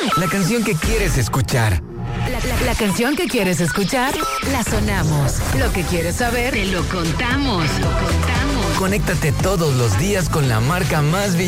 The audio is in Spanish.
La canción que quieres escuchar. La canción que quieres escuchar, la sonamos. Lo que quieres saber, te lo contamos. Conéctate todos los días con la marca más